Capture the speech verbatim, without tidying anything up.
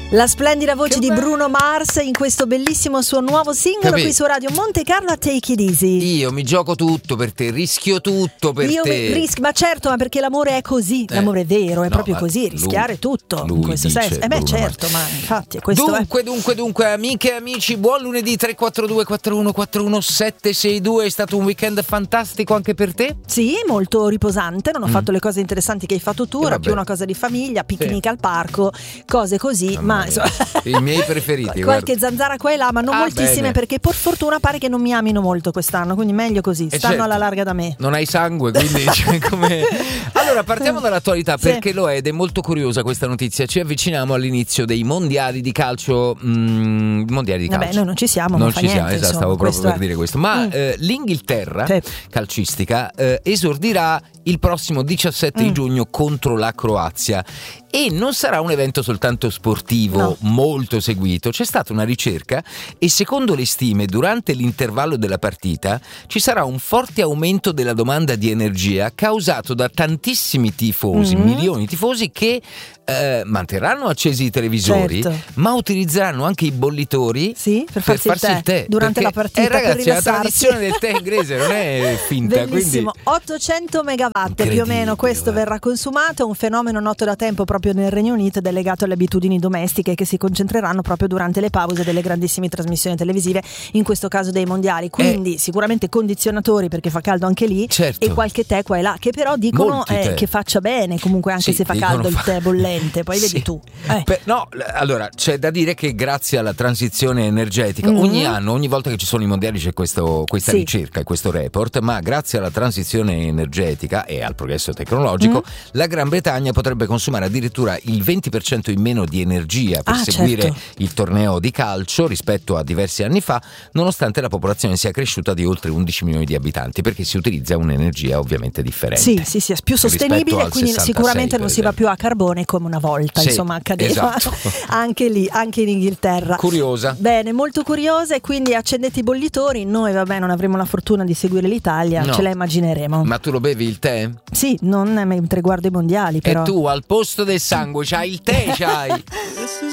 La splendida voce Che di bello. Bruno Mars in questo bellissimo suo nuovo singolo Capì? qui su Radio Monte Carlo a Take It Easy. Io mi gioco tutto per te, rischio tutto per Io te. mi rischio, ma certo, ma perché l'amore è così, Eh, l'amore è vero, è no, proprio ma così, lui- rischiare tutto lui in questo dice, senso. Eh beh, Bruno certo, ma infatti è questo Dunque, dunque, dunque, amiche e amici, buon lunedì. Tre quattro due quattro uno quattro uno sette sei due. È stato un weekend fantastico anche per te? Sì, molto riposante, non ho Mm. fatto le cose interessanti che hai fatto tu, Eh, era vabbè. più una cosa di famiglia, picnic Sì. al parco, cose così, Mamma ma mia. insomma, I miei preferiti, qualche guarda. zanzara qua e là, ma non Ah, moltissime, bene. perché per fortuna pare che non mi amino molto quest'anno, quindi meglio così, Eh, stanno certo. alla larga da me. Non hai sangue, quindi cioè, come... Allora, partiamo dall'attualità, Sì. perché lo è ed è molto curiosa questa notizia. Ci avviciniamo all'inizio dei mondiali di calcio. mm, mondiali di calcio. Vabbè, noi non ci siamo, Non non fa ci siamo, niente, esatto, insomma, stavo proprio questo per è. dire questo. Ma Mm. eh, l'Inghilterra Sì. calcistica eh, esordirà il prossimo diciassette di Mm. giugno contro la Croazia. E non sarà un evento soltanto sportivo, No. molto seguito. C'è stata una ricerca e secondo le stime durante l'intervallo della partita ci sarà un forte aumento della domanda di energia causato da tantissimi tifosi, Mhm. milioni di tifosi che eh, manterranno accesi i televisori, Certo. ma utilizzeranno anche i bollitori Sì, per farsi, il tè, durante perché, la partita, eh, ragazzi, per è la rilassarsi. tradizione del tè inglese, non è finta. Bellissimo, Quindi ottocento megawatt più o meno, Incredibile, questo guarda. verrà consumato, è un fenomeno noto da tempo proprio nel Regno Unito ed è legato alle abitudini domestiche che si concentreranno proprio durante le pause delle grandissime trasmissioni televisive, in questo caso dei mondiali, quindi sicuramente condizionatori perché fa caldo anche lì, Certo. e qualche tè qua e là, che però dicono Molti eh, tè. che faccia bene comunque anche Sì, se fa dicono caldo il fa- tè bollente, poi Sì. vedi tu. Eh. Per- no, l- allora c'è da dire che grazie alla transizione energetica, Mhm. ogni anno, ogni volta che ci sono i mondiali c'è questo, questa Sì. ricerca e questo report, ma grazie alla transizione energetica e al progresso tecnologico, Mhm. la Gran Bretagna potrebbe consumare addirittura il venti per cento in meno di energia per Ah, seguire certo. il torneo di calcio rispetto a diversi anni fa, nonostante la popolazione sia cresciuta di oltre undici milioni di abitanti, perché si utilizza un'energia ovviamente differente. Sì, sì, sì, è più rispetto sostenibile, al quindi sessantasei, sicuramente per non si va esempio. più a carbone come una volta, Sì, insomma, accadeva esatto. anche lì, anche in Inghilterra. Curiosa. Bene, molto curiosa, e quindi accendete i bollitori. Noi vabbè non avremo la fortuna di seguire l'Italia, No. ce la immagineremo. Ma tu lo bevi il tè? Sì, non mentre guardo i mondiali però. E tu al posto del sangue c'hai il tè, c'hai.